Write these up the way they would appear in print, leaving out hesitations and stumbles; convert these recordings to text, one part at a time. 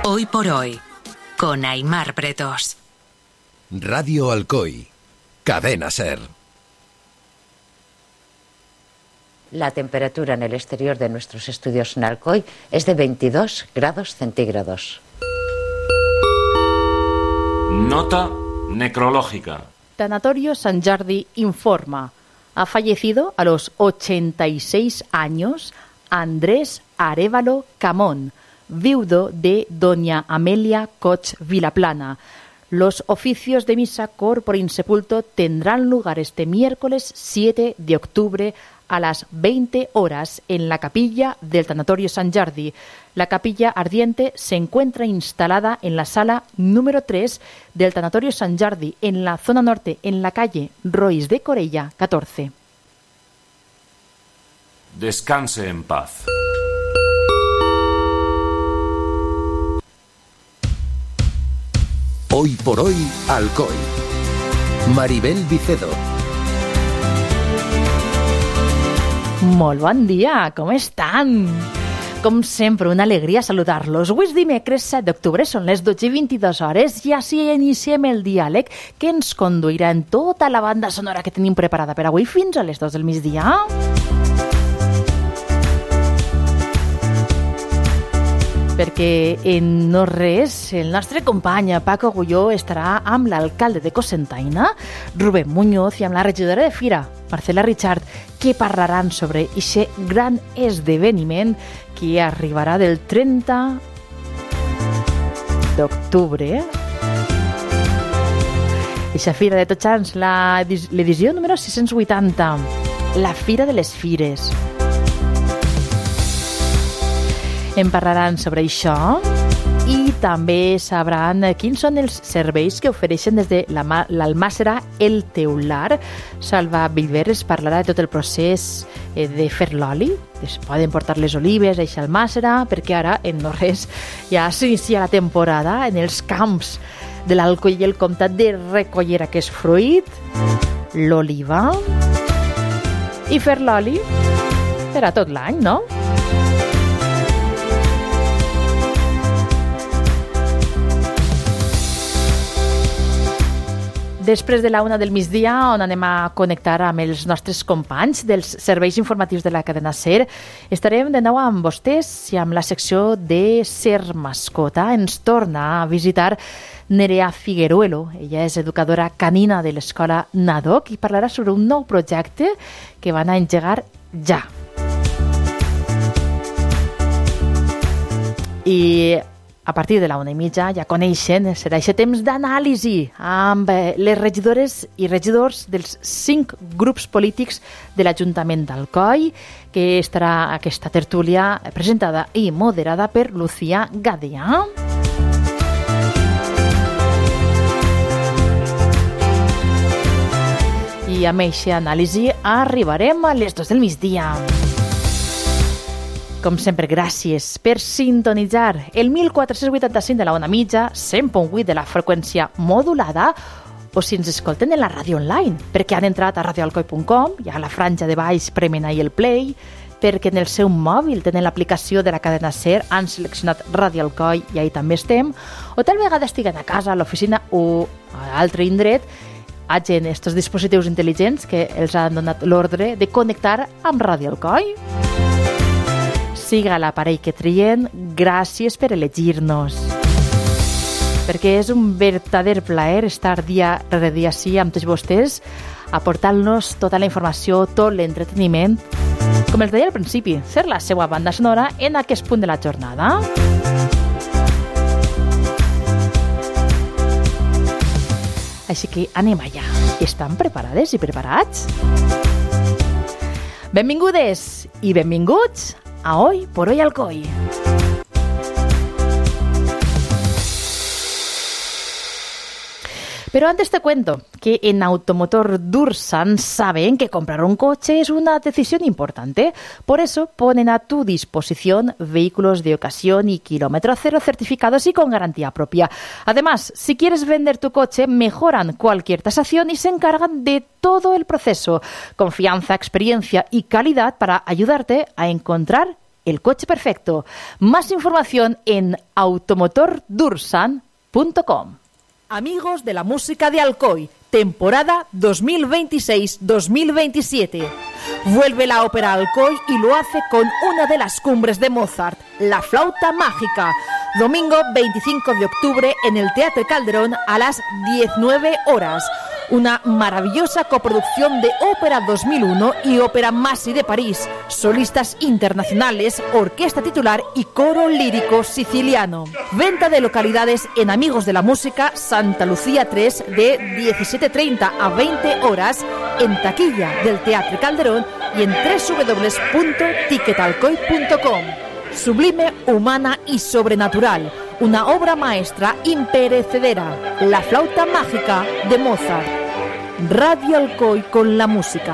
Hoy por hoy, con Aimar Pretos. Radio Alcoy, Cadena SER. La temperatura en el exterior de nuestros estudios en Alcoy es de 22 grados centígrados. Nota necrológica. Tanatorio Sant Jordi informa. Ha fallecido a los 86 años Andrés Arévalo Camón, viudo de doña Amelia Coch Vilaplana. Los oficios de misa corpore insepulto tendrán lugar este miércoles 7 de octubre a las 20 horas en la capilla del Tanatorio Sant Jordi. La capilla ardiente se encuentra instalada en la sala número 3 del Tanatorio Sant Jordi, en la zona norte, en la calle Roís de Corella 14. Descanse en paz. Hoy por hoy, Alcoy. Maribel Vicedo. Molt bon dia, com estan? Com sempre, una alegria saludar-los. Avui és dimecres 7 d'octubre, són les 12:22 hores i així iniciem el diàleg que ens conduirà en tota la banda sonora que tenim preparada per avui fins a les 2 del migdia. Perquè en no res, el nostre company Paco Agulló estarà amb l'alcalde de Cocentaina, Rubén Muñoz, i amb la regidora de Fira, Marcela Richard, que parlaran sobre aquest gran esdeveniment que arribarà del 30 d'octubre. Eixa Fira de Tots Sants, l'edició número 680, la Fira de les Fires. En parlaran sobre això i també sabran quins són els serveis que ofereixen des de l'Almàssera El Teular. Salva Villveres parlarà de tot el procés de fer l'oli. Es poden portar les olives a eixa Almàssera perquè ara, en no res, ja s'inicia la temporada en els camps de l'Alcoi i el comtat de recollir aquest fruit, l'oliva, i fer l'oli per a tot l'any, no? Després de la 1 del migdia, on anem a connectar amb els nostres companys dels serveis informatius de la cadena SER, estarem de nou amb vostès i amb la secció de Ser Mascota. Ens torna a visitar Nerea Figueruelo. Ella és educadora canina de l'escola NADOC i parlarà sobre un nou projecte que van a engegar ja. I a partir de la 1:30 ja coneixen, serà aquest temps d'anàlisi amb les regidores i regidors dels 5 grups polítics de l'Ajuntament d'Alcoi, que estarà aquesta tertúlia presentada i moderada per Lucía Gadea. I amb aquesta anàlisi arribarem a les 2 del migdia. Com sempre, gràcies per sintonitzar el 1485 de la ona mitja, 100.8 de la freqüència modulada, o si ens escolten en la ràdio online, perquè han entrat a radioalcoi.com, i a la franja de baix premen ahí el play, perquè en el seu mòbil tenen l'aplicació de la cadena SER, han seleccionat Radio Alcoi i ahí també estem, o tal vegada estiguen a casa, a l'oficina o a l'altre indret, hagin estos dispositius intel·ligents que els han donat l'ordre de connectar amb Radio Alcoi. Siga l'aparell que trien, gràcies per elegir-nos. Perquè és un verdader plaer estar dia rere dia així amb tots vostès, aportant-nos tota la informació, tot l'entreteniment. Com els deia al principi, ser la seva banda sonora en aquest punt de la jornada. Així que anem allà. Estan preparades i preparats? Benvingudes i benvinguts a Hoy por Hoy Alcoy. Pero antes te cuento que en Automotor Dursan saben que comprar un coche es una decisión importante. Por eso ponen a tu disposición vehículos de ocasión y kilómetro cero certificados y con garantía propia. Además, si quieres vender tu coche, mejoran cualquier tasación y se encargan de todo el proceso. Confianza, experiencia y calidad para ayudarte a encontrar el coche perfecto. Más información en automotordursan.com. Amigos de la música de Alcoy, temporada 2026-2027. Vuelve la ópera Alcoy y lo hace con una de las cumbres de Mozart, La Flauta Mágica. Domingo 25 de octubre en el Teatre Calderón a las 19 horas. Una maravillosa coproducción de Ópera 2001 y Ópera Masi de París. Solistas internacionales, orquesta titular y coro lírico siciliano. Venta de localidades en Amigos de la Música, Santa Lucía 3, de 17:30 a 20 horas, en taquilla del Teatre Calderón y en www.ticketalcoy.com. Sublime, humana y sobrenatural. Una obra maestra imperecedera. La Flauta Mágica de Mozart. Radio Alcoy con la música.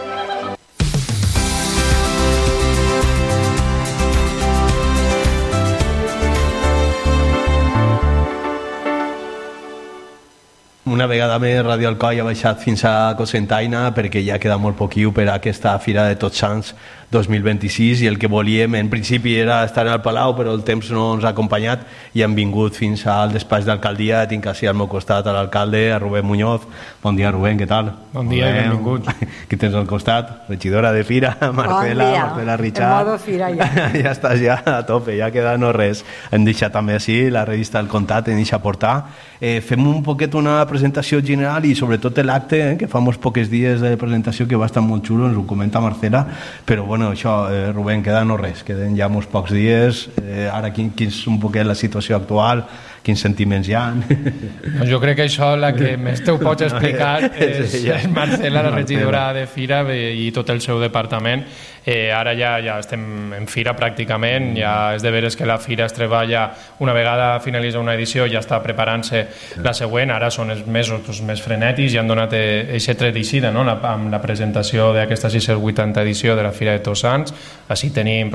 Una vegada més Radio Alcoy ha baixat fins a Cocentaina perquè ja queda molt poquiu per a aquesta Fira de Tots Sants 2026 i el que volíem en principi era estar al Palau, però el temps no ens ha acompanyat i hem vingut fins al despatx d'alcaldia. Tinc així al meu costat a l'alcalde, a Rubén Muñoz. Bon dia, Rubén, què tal? Bon dia, benvinguts. Qui tens al costat? Regidora de Fira, Marcela Richard. En modo Fira ja. Ja estàs ja a tope, ja queda no res. Hem deixat també així la revista El Comtat, hem deixat portar. Fem un poquet una presentació general i sobretot l'acte, que fa molts pocs dies de presentació que va estar molt xulo, ens ho comenta Marcela, però bueno, això, Rubén, queda no res, queden ja molts pocs dies. Ara quin és un poquet la situació actual, quins sentiments hi ha? Jo crec que això la que més te ho pots explicar és Marcela, la regidora de Fira i tot el seu departament. Ara ja estem en Fira pràcticament, ja és de veres que la Fira es treballa, una vegada finalitza una edició ja està preparant-se la següent. Ara són els mesos més frenètics i han donat aquest tret d'eixida, no? Amb la presentació d'aquesta 680 edició de la Fira de Tots Sants. Així tenim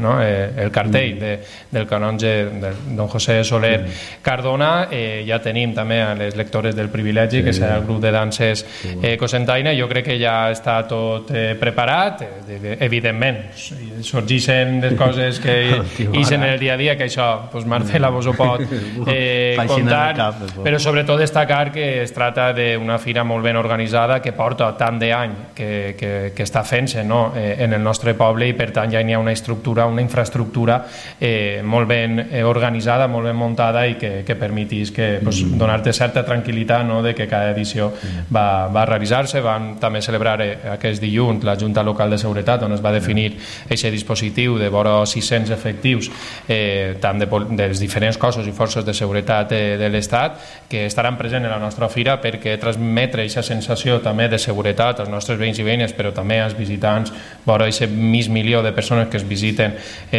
el cartell del canonge don José Soler Cardona. Ja tenim també a les lectores del Privilegi, que serà el grup de danses Cocentaina. Jo crec que ja està tot preparat. Evidentment, sorgeixen les coses que ixen en el dia a dia, que això, Marcela vos ho pot contar, però sobretot destacar que es tracta d'una fira molt ben organitzada, que porta tant d'any que està fent-se en el nostre poble, i per tant ja hi ha una estructura, una infraestructura molt ben organitzada, molt ben muntada, i que permetís donar-te certa tranquil·litat de que cada edició va realitzar-se. Vam també celebrar aquest dilluns la Junta Local de Seguretat, on es va definir aquest dispositiu de vora 600 efectius, tant dels diferents cossos i forces de seguretat de l'Estat, que estaran presents en la nostra fira perquè transmetre aquesta sensació també de seguretat als nostres veïns i veïnes, però també als visitants, vora aquest mig milió de persones que es visiten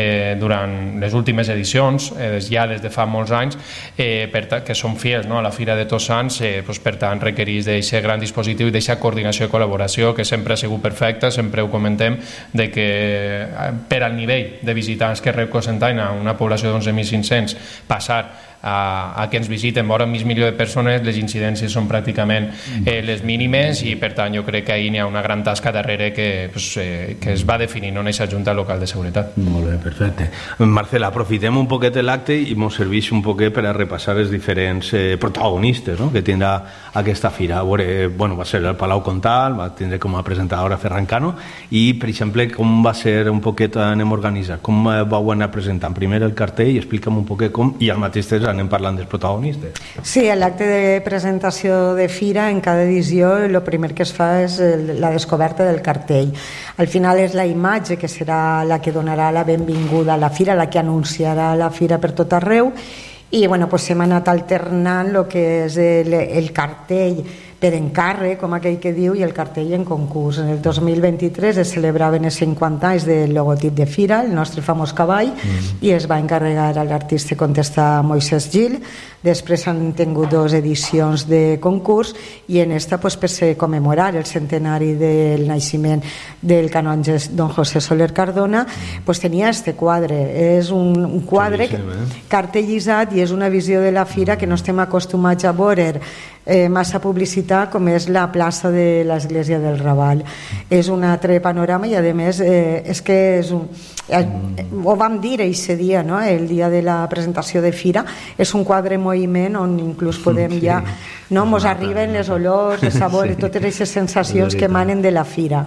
durant les últimes edicions, ja des de fa molts anys, que són fiels a la Fira de Tots Sants. Per tant requereix d'aquest gran dispositiu i d'aquesta coordinació i col·laboració que sempre ha sigut perfecta. Sempre ho comentem, de que per al nivell de visitants que rep Cocentaina, una població d'11.500, passar a que ens visiten vora mig milió de persones, les incidències són pràcticament les mínimes, i per tant jo crec que ahir hi ha una gran tasca darrere que es va definir en aquesta Junta Local de Seguretat. Molt bé, perfecte. Marcela, aprofitem un poquet l'acte i ens serveix un poquet per a repassar els diferents protagonistes que tindrà aquesta fira. Va ser el Palau Comtal, va tindre com a presentadora Ferran Cano, i per exemple com va ser un poquet, anem organitzant, com vau anar presentant primer el cartell, explica'm un poquet com, i al mateix temps anem parlant dels protagonistes. Sí, a l'acte de presentació de Fira, en cada edició, el primer que es fa és la descoberta del cartell. Al final és la imatge que serà la que donarà la benvinguda a la Fira, la que anunciarà la Fira per tot arreu, i hem anat alternant el que és el cartell per encàrrec, com aquell que diu, i el cartell en concurs. En el 2023 es celebraven els 50 anys del logotip de Fira, el nostre famós cavall, i es va encarregar a l'artista contestar Moisés Gil. Després han tingut 2 edicions de concurs, i en esta, per commemorar el centenari del naixement del canonge don José Soler Cardona, tenia este quadre. És un quadre cartellissat, i és una visió de la Fira que no estem acostumats a veure massa publicitat, com és la plaça de l'Església del Raval. És un altre panorama i a més és que és ho vam dir aquest dia, no? El dia de la presentació de fira, és un quadre en moviment on inclús podem ja, no? Mos arriben les olors, els sabors, totes aquestes sensacions que emanen de la fira.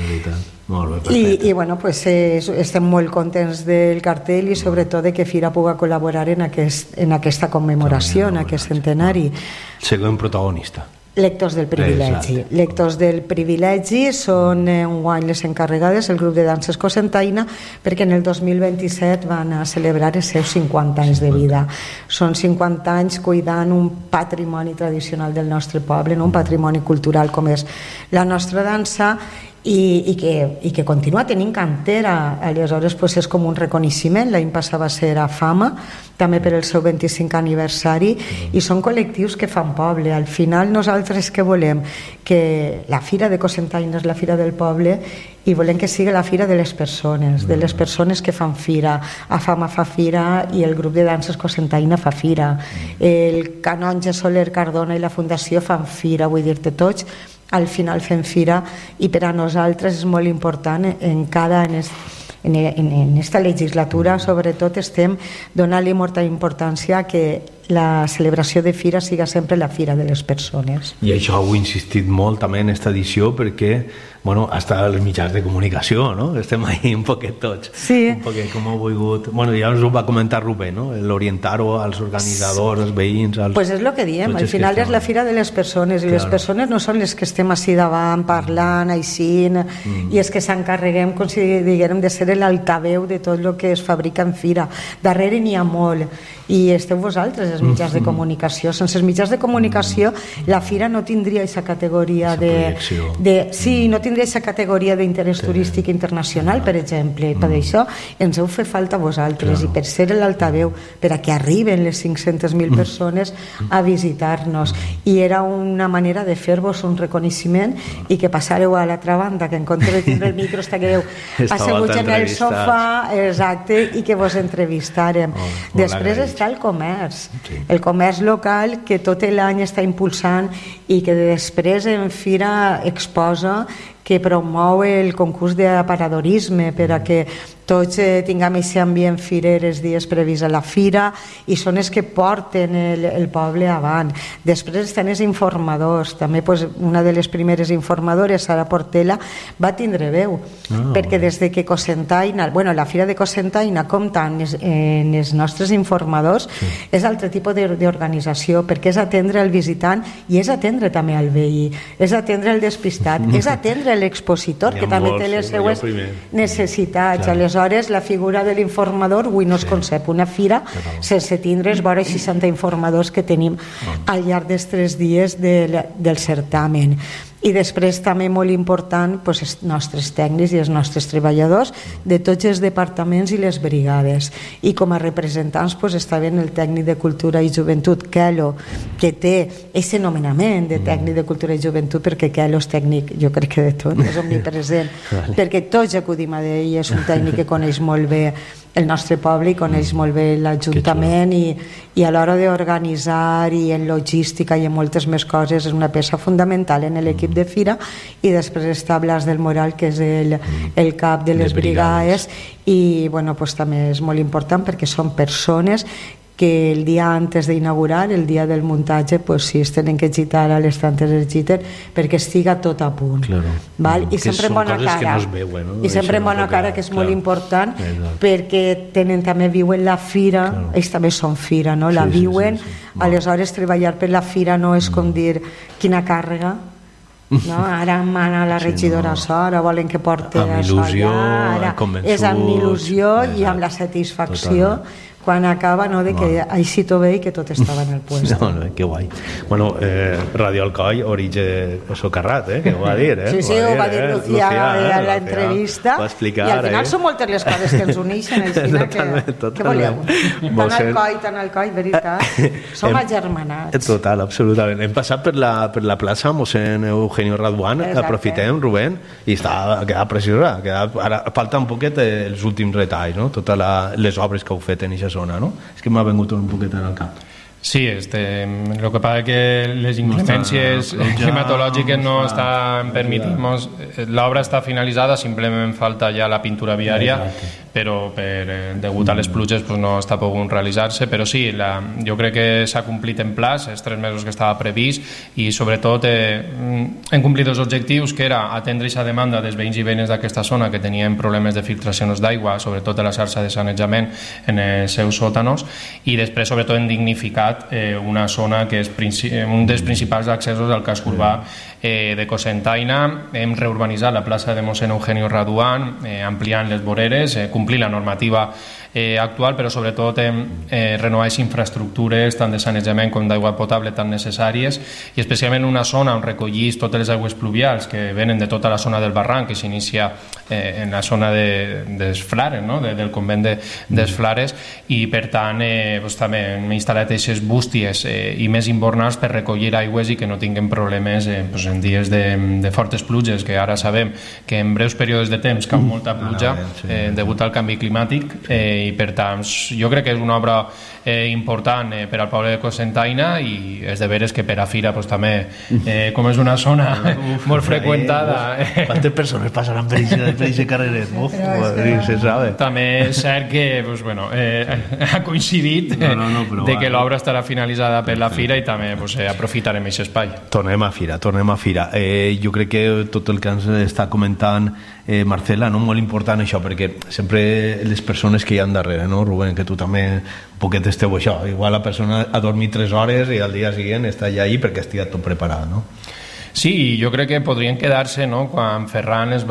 I bueno, pues, estem molt contents del cartell i sobretot de que Fira pugui col·laborar en aquesta commemoració, en aquest centenari. Següent protagonista. Lectors del privilegi. Exacte. Lectors del privilegi són enguany les encarregades, el grup de danses Cocentaina, perquè en el 2027 van a celebrar els seus 50 anys de vida. Són 50 anys cuidant un patrimoni tradicional del nostre poble, no? Un patrimoni cultural com és la nostra dansa, i que continua tenint cantera. Aleshores pues, és com un reconeixement. L'any passat va ser a Fama, també per el seu 25 aniversari, i són col·lectius que fan poble. Al final nosaltres què volem? Que la Fira de Cocentaina és la fira del poble i volem que sigui la fira de les persones que fan fira. A Fama fa fira i el grup de danses Cocentaina fa fira. El canonge Soler Cardona i la Fundació fan fira, vull dir-te tots al final fem fira, i per a nosaltres és molt important en esta legislatura sobretot estem donant-li molta importància que la celebració de fira siga sempre la fira de les persones. I això ho he insistit molt també en aquesta edició perquè, bueno, hasta els mitjans de comunicació, no? Estem ahí un poquet tots. Sí. Un poquet com ho volgut... Bueno, ja ens ho va comentar Rubén, no? L'orientar-ho als organitzadors, als veïns... Pues és el que diem, al final és la fira de les persones i les persones no són les que estem així davant parlant, així, i és que s'encarreguem, com si diguem, de ser l'altaveu de tot el que es fabrica en fira. Darrere n'hi ha molt i esteu vosaltres, els mitjans de comunicació. Sense els mitjans de comunicació la fira no tindria aquesta categoria no tindria aquesta categoria d'interès turístic internacional, per exemple. Per això ens heu fet falta vosaltres i per ser l'altaveu, per a que arriben les 500.000 persones a visitar-nos, i era una manera de fer-vos un reconeixement i que passareu a l'altra banda, que en compte de tindre el micro estigueu asseguts en el sofà, exacte, i que vos entrevistàrem. Després està el comerç, el comerç local, que tot l'any està impulsant i que després en Fira exposa, que promou el concurs d'aparadorisme per a que tots tinguem aquest ambient firer els dies previs a la fira, i són els que porten el poble avant. Després estan els informadors, també una de les primeres informadores, Sara Portela, va tindre veu, perquè des de que Cocentaina, la fira de Cocentaina compta en els nostres informadors, és altre tipus d'organització, perquè és atendre el visitant i és atendre també el veí, és atendre el despistat, és atendre l'expositor, que també té les seues necessitats. Aleshores, la figura de l'informador avui no es concep una fira sense tindre els vora 60 informadors que tenim al llarg dels 3 dies del certamen. I després també molt important els nostres tècnics i els nostres treballadors de tots els departaments i les brigades, i com a representants estaven el tècnic de Cultura i Joventut, Kelo, que té aquest nomenament de tècnic de Cultura i Joventut, perquè Kelo és tècnic, jo crec que de tot, és omnipresent, perquè tots acudim a ell, és un tècnic que coneix molt bé el nostre poble i coneix molt bé l'Ajuntament, i a l'hora d'organitzar i en logística i en moltes més coses és una peça fundamental en l'equip de fira. I després està Blas del Moral, que és el cap de les brigades, i també és molt important perquè són persones que el dia antes d'inaugurar, el dia del muntatge, si es tenen que gitar a les tantes es giten perquè estiga tot a punt. I sempre en bona cara, i sempre en bona cara, que és molt important, perquè també viuen la fira, ells també són fira, la viuen. Aleshores, treballar per la fira no és com dir quina càrrega, ara mana la regidora Sora, volen que porti això allà, és amb il·lusió i amb la satisfacció quan acaba de que així tot bé i que tot estava en el puesto. Que guai. Radio Alcoi, origen socarrat, que ho va dir, Sí, ho va dir Lucía a l'entrevista, i al final són moltes les coses que ens uneixen, que voleu? Tant Alcoi, veritat, som agermanats. Total, absolutament. Hem passat per la plaça mossèn Eugenio Raduan, aprofitem, Rubén, i queda preciosa. Ara falta un poquet els últims retalls, totes les obres que heu fet en aquesta zona, no? És que m'ha vengut un poquet en el cap. Sí, el que pasa es que les inclemències climatològiques no estan permitint-nos. L'obra està finalitzada, simplement falta ja la pintura viària, però degut a les pluges pues, no està pogut realitzar-se, però sí, jo crec que s'ha complit en plaç els 3 mesos que estava previst i sobretot hem complit els objectius, que era atendre aquesta demanda dels veïns i veïnes d'aquesta zona que tenien problemes de filtracions d'aigua, sobretot a la xarxa de sanejament en els seus sòtanos, i després sobretot hem dignificat una zona que és un dels principals accessos al casc urbà de Cocentaina. Hem reurbanitzat la plaça de Mossèn Eugenio Raduan, ampliant les voreres, complir la normativa actual, però sobretot renovar les infraestructures tant de sanejament com d'aigua potable tan necessàries, i especialment una zona on recollís totes les aigües pluvials que venen de tota la zona del barranc, que s'inicia en la zona dels Flares, no? del convent dels Flares, i per tant doncs, també hem instal·lat aquestes bústies i més invernals per recollir aigües i que no tinguem problemes doncs, en dies de fortes pluges, que ara sabem que en breus períodes de temps cau molta pluja degut al canvi climàtic, i per tant jo crec que és una obra important per al poble de Cocentaina, i és de veres que per a Fira pues, també com és una zona molt freqüentada quantes persones passaran per aquest carreret? Se sabe. També és cert que pues, bueno, ha coincidit de que l'obra estarà finalitzada per la Fira, i també pues, aprofitarem aquest espai. Tornem a Fira. Jo crec que tot el que ens està comentant Marcela, no? Molt important això, perquè sempre les persones que hi ha darrere, no, Rubén, que tu també un poquet esteu això, igual la persona ha dormit 3 hores i al dia següent està ja ahí perquè estigui tot preparat, no? Sí, jo crec que podrien quedar-se, no? Quan Ferran es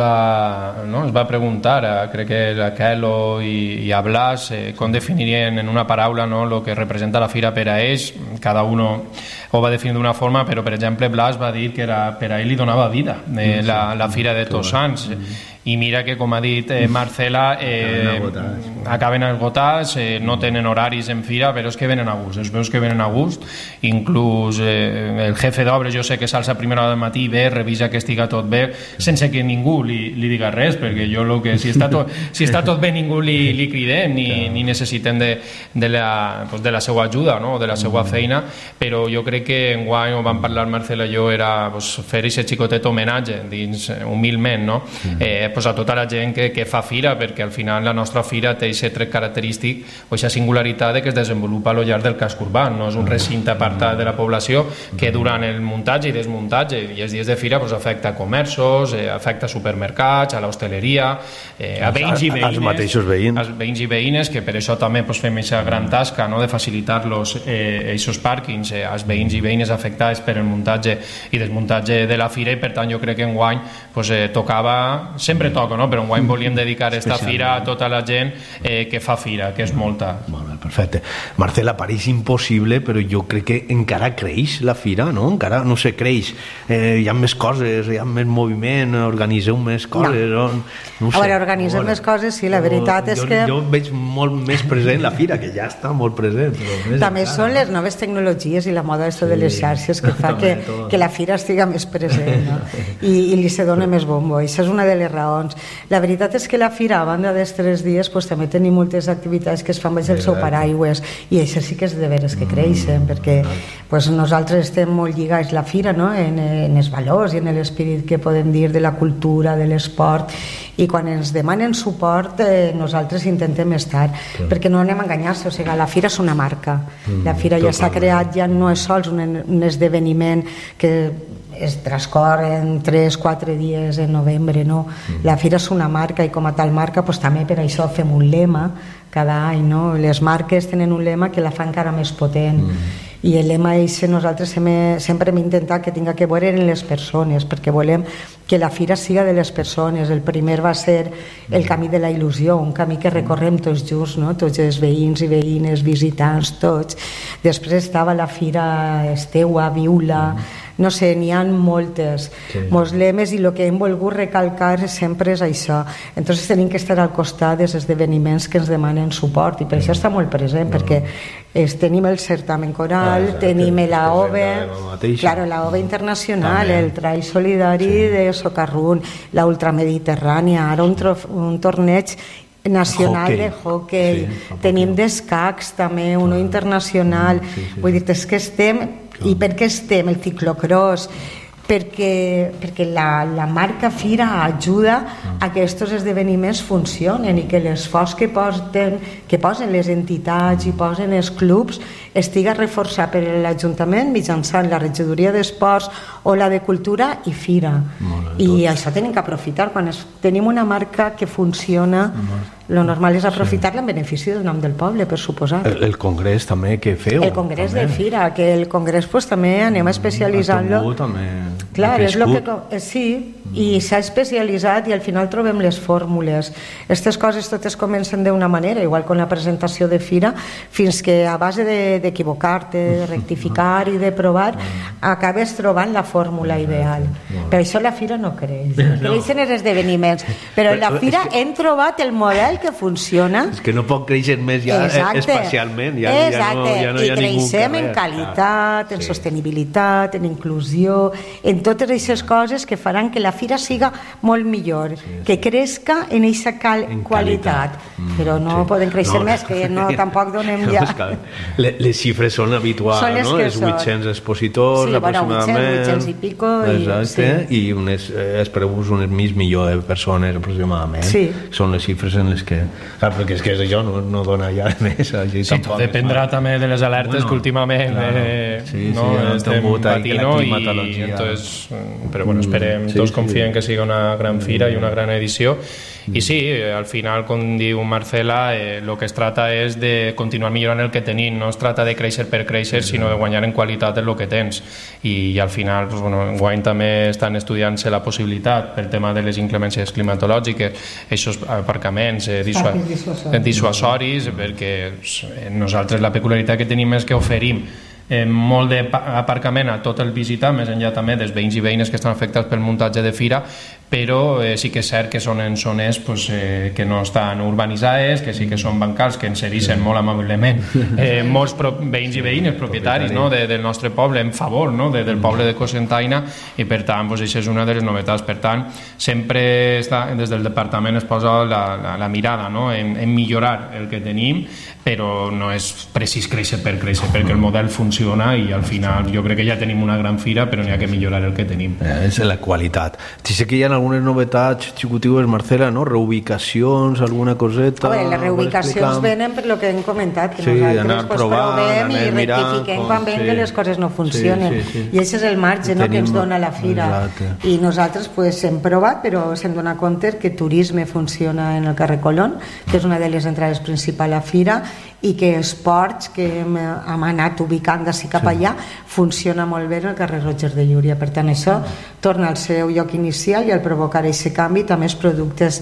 va preguntar, crec que a Kelo i a Blas, com definirien en una paraula, no, el que representa la Fira per a ells. Cada uno ho va definir d'una forma, però per exemple Blas va dir que per a ell li donava vida la Fira de Tots Sants. I mira que, com ha dit Marcela, acaben esgotats, no tenen horaris en Fira, però és que venen a gust, es veus que venen a gust. Inclús el jefe d'obres, jo sé que s'alça a primera hora del matí, ve, revisa que estiga tot bé, sense que ningú li diga res, perquè jo si està tot bé ningú li cridem, ni necessitem de la seva ajuda, no? De la seva feina, però jo crec que enguany, ho vam parlar Marcela i jo, era fer aquest xicotet homenatge, dins humilment, no? A tota la gent que fa Fira, perquè al final la nostra Fira té aquest tret característic o aquesta singularitat que es desenvolupa a lo llarg del casc urbà, no és un recinte apartat de la població que durant el muntatge i desmuntatge i els dies de Fira afecta comerços, afecta supermercats, a l'hostaleria, a veïns i veïnes, als mateixos veïns, als veïns i veïnes, que per això també fem aquesta gran tasca, no?, de facilitar-los aquests pàrquings als veïns i veïnes afectats per el muntatge i desmuntatge de la Fira, i per tant jo crec que enguany tocava, sempre toca, no? Però enguany volíem dedicar esta Fira a tota la gent que fa Fira, que és molta. Molt bé, perfecte. Marcela, pareix impossible, però jo crec que encara creix la Fira, no? Encara, no sé, creix. Hi ha més coses, hi ha més moviment, organiseu més coses. No sé. A veure, organisem més coses, sí, la veritat és que... Jo veig molt més present la Fira, que ja està molt present. També són les noves tecnologies i la moda de les xarxes que fa que la Fira estiga més present, no? I li se dona més bombo. Això és una de les raons. La veritat és que la Fira, a banda dels 3 dies, també tenim moltes activitats que es fan baix el seu paraigües, i això sí que és de veres que creixen, perquè nosaltres estem molt lligats a la Fira, no?, en els valors i en l'esperit que podem dir de la cultura, de l'esport, i quan ens demanen suport nosaltres intentem estar, perquè no anem a enganyar-se, o sigui, la Fira és una marca, la Fira ja s'ha creat, ja no és sols un esdeveniment que es transcorren 3-4 dies en novembre, no. La Fira és una marca, i com a tal marca també per això fem un lema cada any, no? Les marques tenen un lema que la fa encara més potent, i el lema és que nosaltres sempre hem intentat que tinga que veure en les persones, perquè volem que la Fira siga de les persones. El primer va ser el camí de la il·lusió, un camí que recorrem tots junts, no? Tots els veïns i veïnes, visitants, tots. Després estava la Fira Esteua, Viula, no sé, n'hi ha moltes lemes, i el que hem volgut recalcar sempre és això. Entonces tenim que estar al costat dels esdeveniments que ens demanen suport, i per això està molt present, perquè tenim el certamen coral, tenim la OVE internacional, el Trail Solidari de Socarrún, la Ultramediterrània, ara un torneig nacional de hockey, tenim d'escacs també, uno internacional, vull dir, és que estem, i per què estem? El ciclocross, perquè la marca Fira ajuda a que aquests esdeveniments funcionen i que l'esforç que posen les entitats i posen els clubs estiga reforçat per l'Ajuntament mitjançant la regidoria d'esports o la de cultura i Fira. I això tenim que aprofitar. Quan tenim una marca que funciona, lo normal és aprofitar-la en benefici del nom del poble, per suposat. El congrés també que feu. El congrés de Fira, que el congrés pues, també anem especialitzant-lo. Clar, és lo que... Sí, i s'ha especialitzat i al final trobem les fórmules. Aquestes coses totes comencen d'una manera, igual que la presentació de Fira, fins que a base d'equivocar-te, de rectificar i de provar, acabes trobant la fórmula ideal. Per això la Fira no creix. Creixen els esdeveniments. Però en la Fira hem trobat el model que funciona. És que no pot créixer més ja espacialment. Exacte. I creixem en qualitat, en sostenibilitat, en inclusió, en totes aquestes coses que faran que la Fira siga molt millor, que crezca en aquesta qualitat. Però no poden créixer més, que tampoc donem ja... Les xifres són habituals, no? Els 800 expositors, aproximadament. 800 i pico. Exacte, i espereu un milió de persones aproximadament. Són les xifres en les que... Perquè és que això no dona ja més. Sí, tot dependrà també de les alertes que últimament estem patint, i entonces, però bueno, esperem, tots confien que sigui una gran fira i una gran edició. I sí, al final, com diu Marcela, el que es trata és de continuar millorant el que tenim, no es trata de créixer per créixer, sinó de guanyar en qualitat en el que tens. I al final, enguany també estan estudiant-se la possibilitat, pel tema de les inclemències climatològiques, aquests aparcaments dissuasoris, perquè nosaltres la peculiaritat que tenim és que oferim molt d'aparcament a tot el visitar, més enllà també dels veïns i veïnes que estan afectats pel muntatge de Fira, però sí que és cert que són en zones que no estan urbanitzades, que sí que són bancals, que ens serveixen molt amablement molts veïns i veïnes, propietaris del nostre poble, en favor del poble de Cocentaina, i per tant això és una de les novetats. Per tant, sempre des del departament es posa la mirada en millorar el que tenim, però no és precís créixer per créixer, perquè el model funciona i al final jo crec que ja tenim una gran fira, però n'hi ha que millorar el que tenim. És la qualitat. Sé que hi ha algunes novetats xicutives, Marcela, no? Reubicacions, alguna coseta... Les reubicacions venen per lo que hem comentat, que nosaltres provem i rectifiquem quan veiem que les coses no funcionen. I això és el marge que ens dona la fira. I nosaltres hem provat, però s'hem donat compte que turisme funciona en el carrer Colón, que és una de les entrades principals a la fira, i que esports que hem anat ubicant d'ací cap allà funciona molt bé en el carrer Roger de Llúria. Per tant, això torna al seu lloc inicial i al provocar aquest canvi també els productes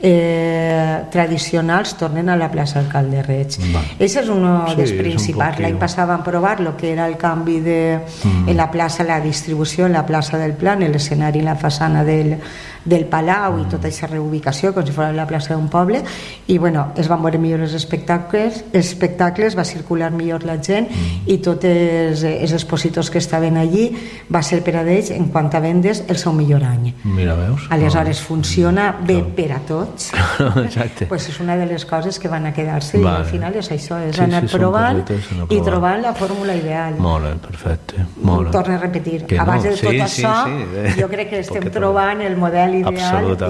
tradicionals tornen a la plaça Alcalde Reig. Això és un dels principals. L'any passat vam provar el que era el canvi en la plaça, la distribució en la plaça del Plan, l'escenari i la façana del Palau i tota aquesta reubicació com si fos la plaça d'un poble, i es van veure millor els espectacles, va circular millor la gent i tots els expositors que estaven allí va ser per a ells, en quant a vendes, el seu millor any. Mira, veus? Aleshores funciona bé per a tots. Pues és una de les coses que van a quedar-se i al final és això, és anar provant i trobant la fórmula ideal. Molt bé, perfecte. Torno a repetir, a base de tot això jo crec que estem trobant el model ideal i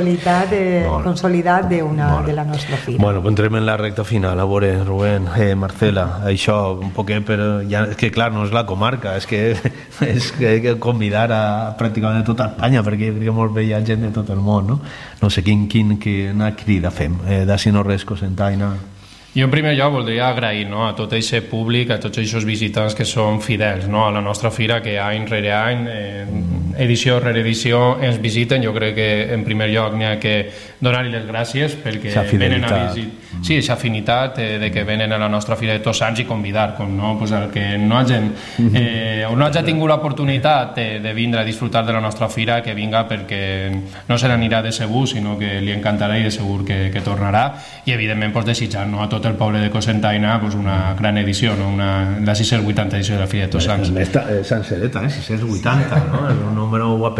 consolidat de la nostra fira. Bueno, entrem en la recta final. A veure, Rubén, Marcela, això un poquet, però ja, és que clar, no és la comarca, és que hay que convidar a pràcticament tota Espanya, perquè molt bé hi ha gent de tot el món, no? No sé quina crida fem, d'ací no res, Cocentaina. Jo en primer lloc voldria agrair a tot aquest públic, a tots aquests visitants que són fidels a la nostra fira, que any rere any, edició rere edició ens visiten. Jo crec que en primer lloc n'hi ha que donar-li les gràcies perquè venen a visitar. Sí, aquesta afinitat de que venen a la nostra fira de tots anys i convidar, el que no hagi tingut l'oportunitat de vindre a disfrutar de la nostra fira, que vinga, perquè no se n'anirà de segur, sinó que li encantarà i de segur que tornarà, i evidentment desitjar a tot el poble de Cocentaina una gran edició, la 680 edició de la Fira de Tots Sants. Sencereta, 680, no? És un número guapet.